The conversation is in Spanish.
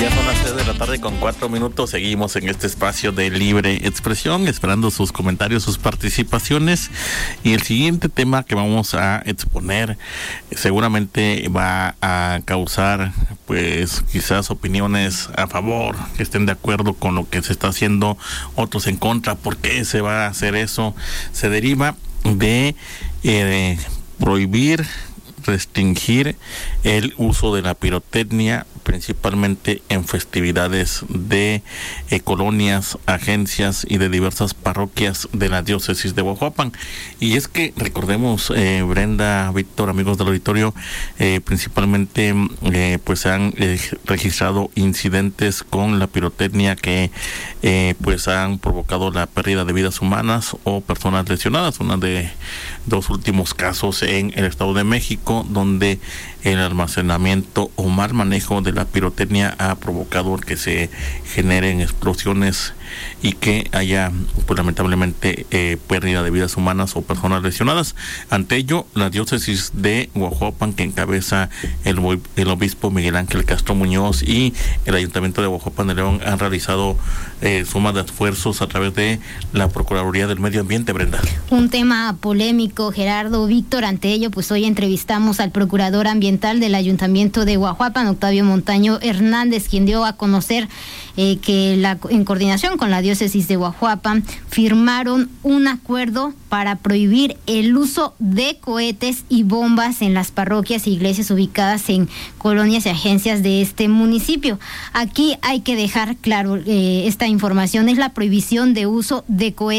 Ya son las 3 de la tarde con 4 minutos. Seguimos en este espacio de libre expresión, esperando sus comentarios, sus participaciones. Y el siguiente tema que vamos a exponer seguramente va a causar, pues, quizás opiniones a favor, que estén de acuerdo con lo que se está haciendo, otros en contra. ¿Por qué se va a hacer eso? Se deriva de prohibir, restringir el uso de la pirotecnia, principalmente en festividades de colonias, agencias y de diversas parroquias de la diócesis de Huajuapan. Y es que recordemos, Brenda, Víctor, amigos del auditorio, principalmente pues se han registrado incidentes con la pirotecnia que pues han provocado la pérdida de vidas humanas o personas lesionadas. Uno de dos últimos casos en el Estado de México, donde el almacenamiento o mal manejo de la pirotecnia ha provocado que se generen explosiones y que haya, pues, lamentablemente pérdida de vidas humanas o personas lesionadas. Ante ello, la diócesis de Huajuapan, que encabeza el obispo Miguel Ángel Castro Muñoz, y el ayuntamiento de Huajuapan de León han realizado suma de esfuerzos a través de la Procuraduría del Medio Ambiente. Brenda. Un tema polémico, Gerardo, Víctor. Ante ello, pues hoy entrevistamos al procurador ambiental del ayuntamiento de Huajuapan, Octavio Montaño Hernández, quien dio a conocer que en coordinación con la diócesis de Huajuapan firmaron un acuerdo para prohibir el uso de cohetes y bombas en las parroquias e iglesias ubicadas en colonias y agencias de este municipio. Aquí hay que dejar claro esta información: es la prohibición de uso de cohetes